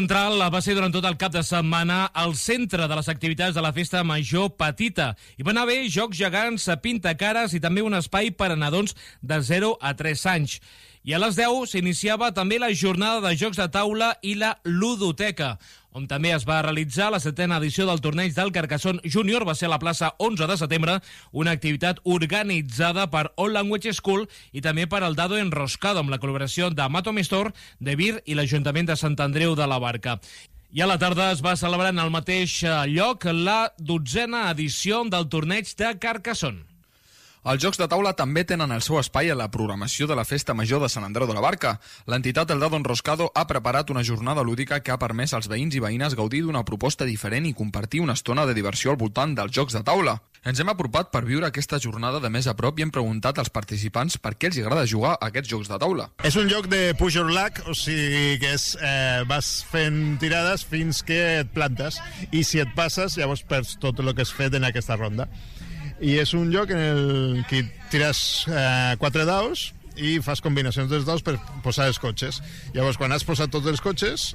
Central va ser durant tot el cap de setmana al centre de les activitats de la Festa Major Petita. Hi van haver jocs gegants, pintacares i també un espai per a nadons de 0 a 3 anys. I a les 10 s'iniciava també la jornada de jocs de taula i la ludoteca, on també es va realitzar la 7a edició del torneig del Carcassonne Júnior. Va ser a la plaça 11 de setembre, una activitat organitzada per All Language School i també per el Dado Enroscado, amb la col·laboració de Mato Mestor, de Vir i l'Ajuntament de Sant Andreu de la Barca. I a la tarda es va celebrar en el mateix lloc la 12a edició del torneig de Carcassonne. Els jocs de taula també tenen el seu espai a la programació de la Festa Major de Sant Andreu de la Barca. L'entitat El Dado Enroscado ha preparat una jornada lúdica que ha permès als veïns i veïnes gaudir d'una proposta diferent i compartir una estona de diversió al voltant dels jocs de taula. Ens hem apropat per viure aquesta jornada de més a prop i hem preguntat als participants per què els agrada jugar a aquests jocs de taula. És un joc de push your luck, o sigui que vas fent tirades fins que et plantes i si et passes llavors perds tot el que has fet en aquesta ronda. I és un joc en el que tires 4 daus i fas combinacions dels daus per posar els cotxes. Llavors, quan has posat tots els cotxes,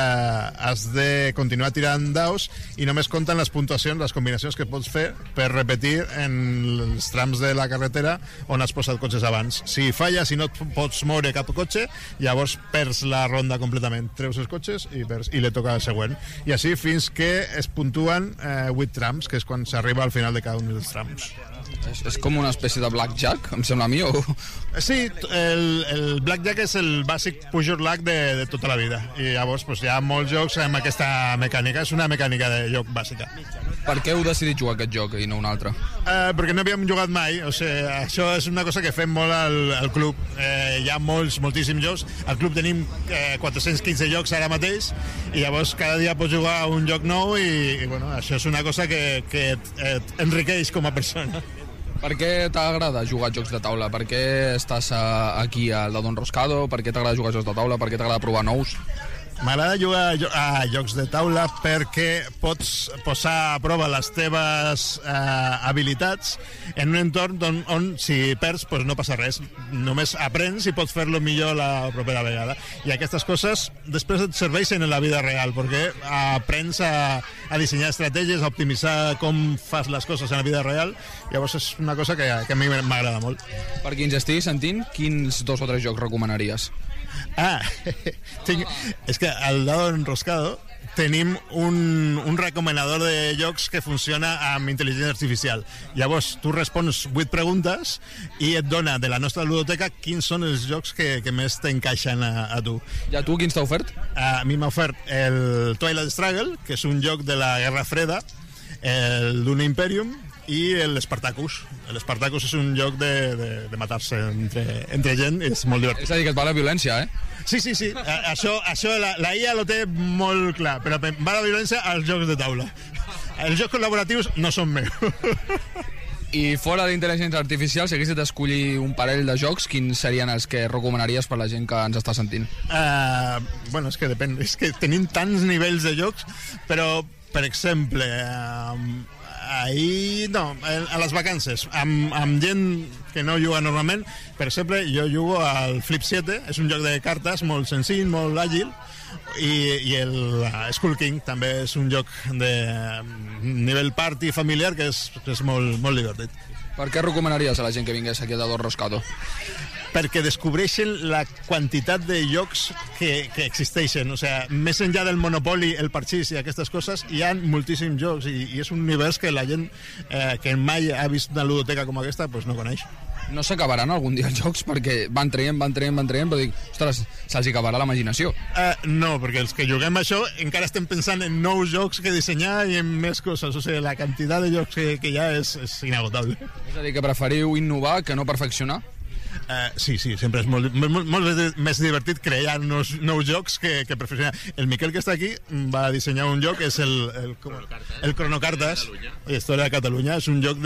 has de continuar tirant daus i només compten les puntuacions, les combinacions que pots fer per repetir en els trams de la carretera on has posat cotxes abans. Si falles, si no et pots moure cap cotxe, llavors perds la ronda completament. Treus els cotxes i li toca el següent. I així fins que es puntuen 8 trams, que és quan s'arriba al final de cada un dels trams. És com una espècie de blackjack, em sembla a mi, o...? Sí, el blackjack és el bàsic push your luck de tota la vida. I llavors hi ha molts jocs amb aquesta mecànica. És una mecànica de joc bàsica. Per què heu decidit jugar aquest joc i no un altre? Perquè no havíem jugat mai. O sigui, això és una cosa que fem molt al club. Hi ha moltíssims jocs. Al club tenim 415 jocs ara mateix i llavors cada dia pots jugar a un joc nou i bueno, això és una cosa que et enriqueix com a persona. Per què t'agrada jugar a jocs de taula? Per què estàs aquí al Dado Enroscado? Per què t'agrada jugar a jocs de taula? Per què t'agrada provar nous? M'agrada jugar a jocs de taula perquè pots posar a prova les teves habilitats en un entorn on si perds no passa res, només aprens i pots fer-lo millor la propera vegada, i aquestes coses després et serveixen en la vida real perquè aprens a dissenyar estratègies, a optimitzar com fas les coses en la vida real. Llavors és una cosa que a mi m'agrada molt. Per qui ens estigui sentint, quins 2 o 3 jocs recomanaries? És que al Dado Enroscado tenim un recomanador de jocs que funciona amb intel·ligència artificial. Llavors tu respons 8 preguntes i et dona de la nostra ludoteca quins són els jocs que més t'encaixen a tu. I a tu quins t'ha ofert? A mi m'ha ofert el Twilight Struggle, que és un joc de la Guerra Freda, el Dune Imperium i l'Spartacus. L'Spartacus és un joc de matar-se entre gent, és molt divertit. És a dir, que et va la violència, eh? Sí. Això la IA lo té molt clar, però va la violència als jocs de taula. Els jocs col·laboratius no són meus. I fora d'intel·ligència artificial, si haguessis d'escollir un parell de jocs, quins serien els que recomanaries per la gent que ens està sentint? Bueno, és que depèn. És que tenim tants nivells de jocs, però, per exemple... a les vacances amb gent que no juga normalment, per exemple jo jugo al Flip 7, és un joc de cartes molt senzill, molt àgil, i el Skull King també és un joc de nivell party familiar que és molt divertit. Per què recomanaries a la gent que vingués aquí a Dado Enroscado? Perquè descobreixen la quantitat de jocs que existeixen. O sigui, més enllà del Monopoly, el parxís i aquestes coses, hi ha moltíssims jocs i és un univers que la gent que mai ha vist una ludoteca com aquesta pues no coneix. No s'acabaran algun dia els jocs? Perquè van traient, però dic, ostres, se'ls acabarà l'imaginació. No, perquè els que juguem això encara estem pensant en nous jocs que dissenyar i en més coses. O sigui, la quantitat de jocs que hi ha és inagotable. És a dir, que preferiu innovar que no perfeccionar? Sí, sempre és molt més divertit crear nous jocs que perfeccionar. El Miquel, que està aquí, va dissenyar un joc, és el Cronocartes, Història de Catalunya. És un joc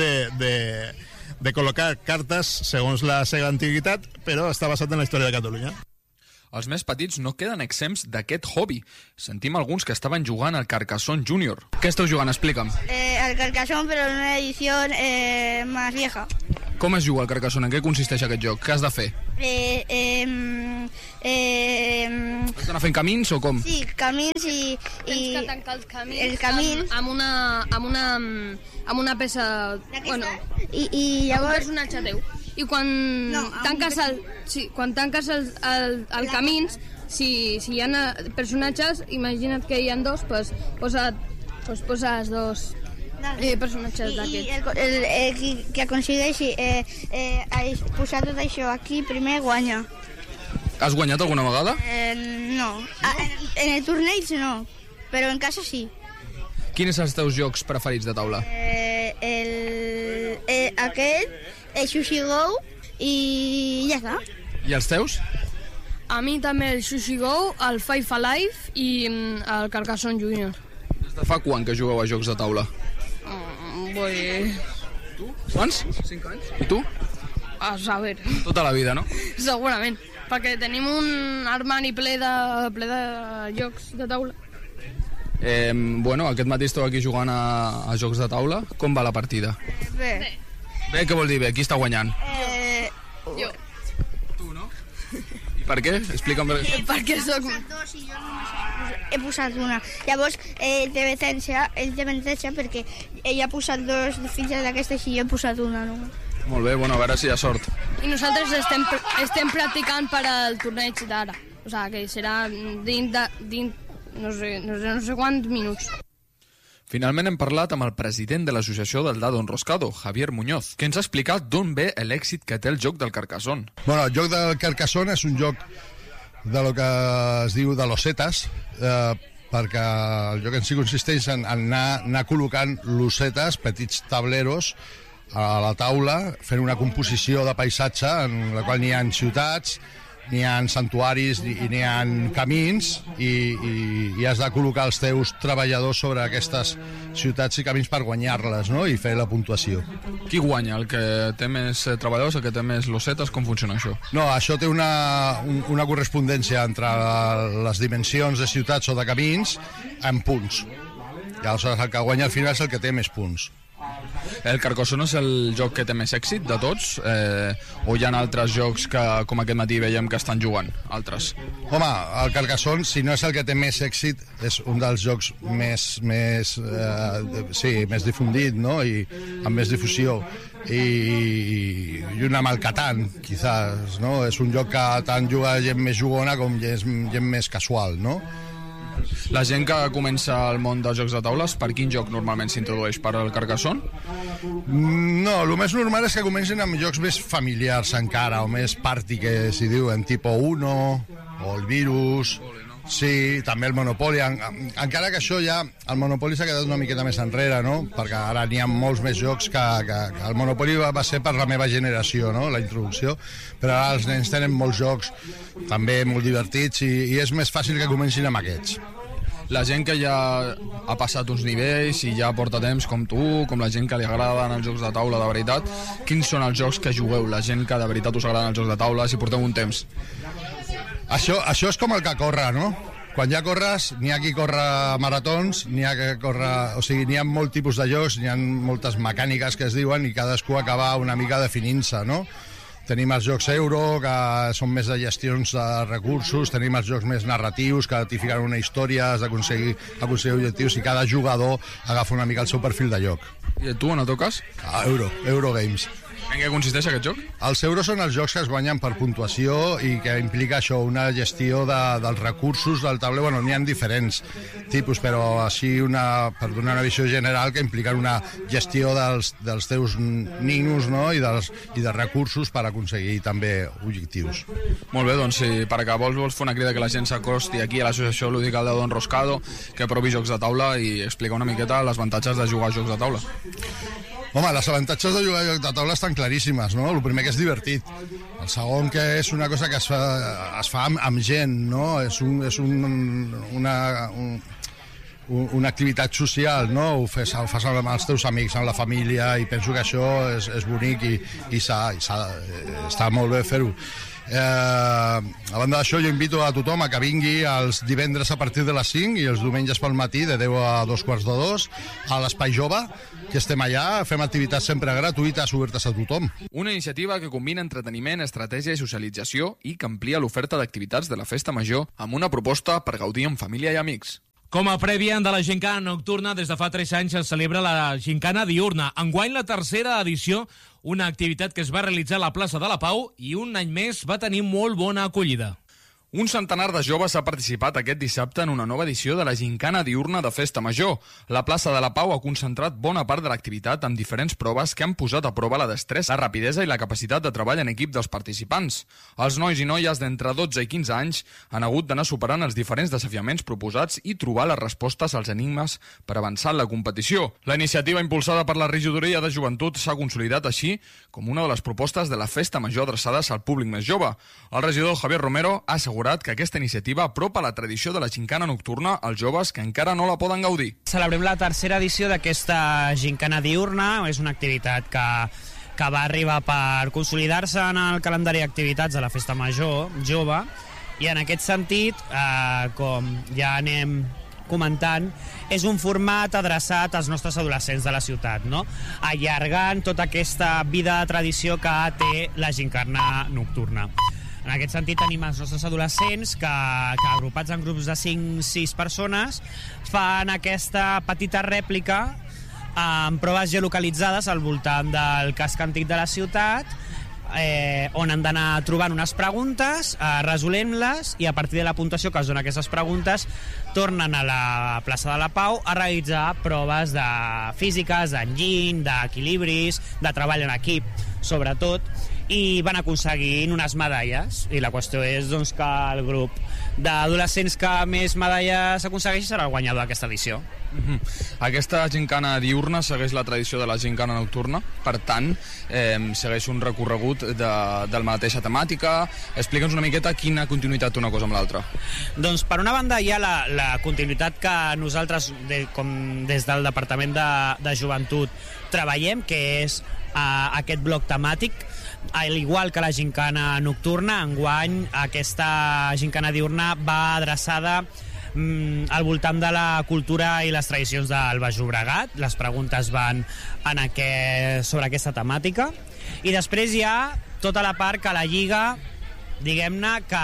de col·locar cartes segons la seva antiguitat, però està basat en la història de Catalunya. Els més petits no queden exempts d'aquest hobby. Sentim alguns que estaven jugant al Carcassonne Júnior. Què esteu jugant? Explica'm. Al Carcassonne, pero en una edición más vieja. Com es juga al Carcassonne? En què consisteix aquest joc? Què has de fer? Has d'anar fent camins o com? Sí, camins i... Tens que tancar els camins amb una peça... Bueno, i un llavors... personatge teu. I quan tanques el camins, si hi ha personatges, imagina't que hi ha dos, pues poses dos personatges d'aquests. I el que aconsegueixi posar tot això aquí primer guanya. Has guanyat alguna vegada? No, en el torneig no, però en casa sí. Quins són els teus jocs preferits de taula? Aquest, el Sushi Go i ja està. I els teus? A mi també el Sushi Go, el Five Alive i el Carcassonne Junior. Des de fa quan que jugueu a jocs de taula? Tu? Quants? 5 anys. I tu? A saber. Tota la vida, no? Segurament, perquè tenim un armari ple de jocs de taula. Bueno, aquest matí esteu aquí jugant a jocs de taula. Com va la partida? Bé. Bé, què vol dir bé? Qui està guanyant? Jo. Tu, no? I per què? Explica'm bé. Perquè soc... Dos i jo només he posat una. Llavors, el té avantatge perquè ell ha posat dos fitxes d'aquestes i jo he posat una només. Molt bé, bueno, a veure si hi ha sort. I nosaltres estem practicant per al torneig d'ara. O sigui, que serà dins no sé quants minuts. Finalment hem parlat amb el president de l'associació del Dado Enroscado, Javier Muñoz, que ens ha explicat d'on ve l'èxit que té el joc del Carcassonne. Bueno, el joc del Carcassonne és un joc de lo que es diu de losetes, perquè el joc en si consisteix en anar col·locant losetes, petits tableros, a la taula, fent una composició de paisatge en la qual n'hi ha ciutats, n'hi ha santuaris i n'hi ha camins i has de col·locar els teus treballadors sobre aquestes ciutats i camins per guanyar-les, no? I fer la puntuació. Qui guanya? El que té més treballadors, el que té més losetes? Com funciona això? No, això té una correspondència entre les dimensions de ciutats o de camins en punts. I aleshores el que guanya al final és el que té més punts. El Carcassonne és el joc que té més èxit de tots? O hi ha altres jocs que, com aquest matí veiem que estan jugant? Altres? Home, el Carcassonne, si no és el que té més èxit, és un dels jocs més difundit, no? I amb més difusió. I una amb el Catan, quizás, no? És un joc que tant juga gent més jugona com gent més casual, no? La gent que comença al món dels jocs de taules, per quin joc normalment s'introdueix? Per al Carcassonne? No, el més normal és que comencin amb jocs més familiars encara, o més party, que s'hi diuen, tipo Uno, o el Virus... Sí, també el Monopoly, encara que això ja, el Monopoly s'ha quedat una miqueta més enrere, no? Perquè ara n'hi ha molts més jocs que el Monopoly va ser per la meva generació, no? La introducció, però ara els nens tenen molts jocs també molt divertits i és més fàcil que comencin amb aquests. La gent que ja ha passat uns nivells i ja porta temps com tu, com la gent que li agraden els jocs de taula de veritat, quins són els jocs que jugueu? La gent que de veritat us agraden els jocs de taula, si porteu un temps? Això és com el que corre, no? Quan ja corres, n'hi ha qui corre maratons, n'hi ha que corre... O sigui, n'hi ha molt tipus de jocs, n'hi ha moltes mecàniques que es diuen i cadascú acaba una mica definint-se, no? Tenim els jocs euro, que són més de gestions de recursos, tenim els jocs més narratius, que t'hi fiquen una història, has d'aconseguir objectius, i cada jugador agafa una mica el seu perfil de joc. I tu, en el teu cas? Eurogames. En què consisteix aquest joc? Els euros són els jocs que es guanyen per puntuació i que implica això, una gestió dels recursos del tauler. Bueno, n'hi ha diferents tipus, però així per donar una visió general que impliquen una gestió dels teus ninos, no? I de recursos per aconseguir també objectius. Molt bé, doncs si per acabar vols fer una crida que la gent s'acosti aquí a l'associació lúdica del Dado Enroscado, que provi jocs de taula i explicar una miqueta els avantatges de jugar a jocs de taula. Home, les avantatges de jugar a joc de taula estan claríssimes, no? El primer que és divertit. El segon que és una cosa que es fa amb gent, no? És una activitat social, no? Ho fas amb els teus amics, amb la família, i penso que això és bonic i està molt bé fer-ho. A banda d'això, jo invito a tothom a que vingui els divendres a partir de les 5 i els diumenges pel matí de 10 a 2:45 a l'Espai Jove, que estem allà, fem activitats sempre gratuïtes, obertes a tothom. Una iniciativa que combina entreteniment, estratègia i socialització i que amplia l'oferta d'activitats de la Festa Major amb una proposta per gaudir amb família i amics. Com a prèvia de la gincana nocturna, des de fa 3 anys es celebra la gincana diurna. Enguany la tercera edició, una activitat que es va realitzar a la plaça de la Pau i un any més va tenir molt bona acollida. Un centenar de joves ha participat aquest dissabte en una nova edició de la gincana diurna de Festa Major. La plaça de la Pau ha concentrat bona part de l'activitat amb diferents proves que han posat a prova la destresa, la rapidesa i la capacitat de treball en equip dels participants. Els nois i noies d'entre 12 i 15 anys han hagut d'anar superant els diferents desafiaments proposats i trobar les respostes als enigmes per avançar en la competició. La iniciativa impulsada per la Regidoria de Joventut s'ha consolidat així com una de les propostes de la Festa Major adreçades al públic més jove. El regidor Javier Romero ha assegurat que aquesta iniciativa apropa la tradició de la gincana nocturna als joves que encara no la poden gaudir. Celebrem la tercera edició d'aquesta gincana diurna. És una activitat que va arribar per consolidar-se en el calendari d'activitats de la Festa Major jove, i en aquest sentit, com ja anem comentant, és un format adreçat als nostres adolescents de la ciutat, no? Allargant tota aquesta vida de tradició que té la gincana nocturna. En aquest sentit tenim els nostres adolescents que agrupats en grups de 5-6 persones fan aquesta petita rèplica amb proves geolocalitzades al voltant del casc antic de la ciutat, on han d'anar trobant unes preguntes, resolent-les, i a partir de la puntuació que es dona a aquestes preguntes tornen a la plaça de la Pau a realitzar proves de físiques, d'enginy, d'equilibris, de treball en equip, sobretot, i van aconseguint unes medalles, i la qüestió és doncs, que el grup d'adolescents que més medalles aconsegueixi serà el guanyador d'aquesta edició. Aquesta gincana diurna segueix la tradició de la gincana nocturna, per tant, segueix un recorregut de la mateixa temàtica. Explica'ns una miqueta quina continuïtat té una cosa amb l'altra. Doncs per una banda hi ha la continuïtat que nosaltres, com des del Departament de Joventut, treballem, que és aquest bloc temàtic. Al igual que la gincana nocturna, enguany aquesta gincana diurna va adreçada al voltant de la cultura i les tradicions del Baix Llobregat. Les preguntes van sobre aquesta temàtica, i després hi ha tota la part que la lliga, diguem-ne, que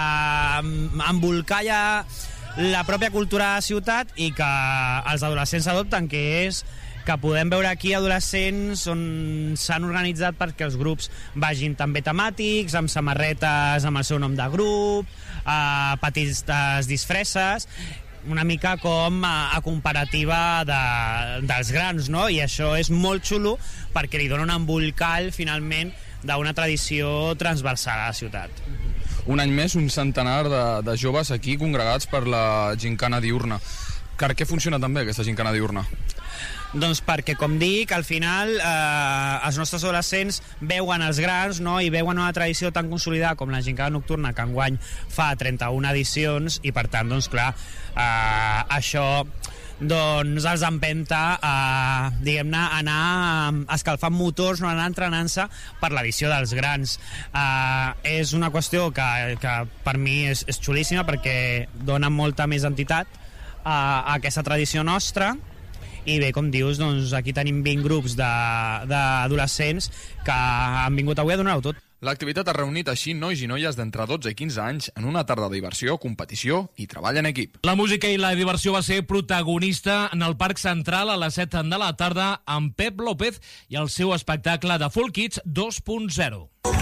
embolcalla la pròpia cultura de la ciutat i que els adolescents adopten, que és que podem veure aquí adolescents on s'han organitzat perquè els grups vagin també temàtics, amb samarretes amb el seu nom de grup, petites disfresses, una mica com a comparativa dels grans, no? I això és molt xulo perquè li dona un embolcall, finalment, d'una tradició transversal a la ciutat. Un any més, un centenar de joves aquí congregats per la gincana diurna. Per què funciona també aquesta gincana diurna? Doncs perquè, com dic, al final els nostres adolescents veuen els grans, no? I veuen una tradició tan consolidada com la gincana nocturna, que enguany fa 31 edicions, i per tant, doncs clar, això doncs els empenta a, diguem-ne, anar escalfant motors, no, anar entrenant-se per l'edició dels grans. És una qüestió que per mi és xulíssima, perquè dona molta més entitat a aquesta tradició nostra. I bé, com dius, doncs aquí tenim 20 grups d'adolescents que han vingut avui a donar-ho tot. L'activitat ha reunit així nois i noies d'entre 12 i 15 anys en una tarda de diversió, competició i treball en equip. La música i la diversió va ser protagonista en el Parc Central a les 7 de la tarda amb Pep López i el seu espectacle de Full Kids 2.0.